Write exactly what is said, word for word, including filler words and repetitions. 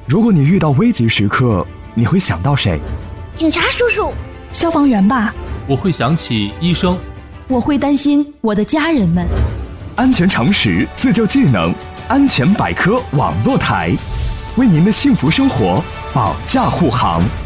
如果你遇到危急时刻，你会想到谁？ 警察叔叔。 消防员吧。 我会想起医生。 我会担心我的家人们。 安全常识，自救技能，安全百科网络台，为您的幸福生活保驾护航。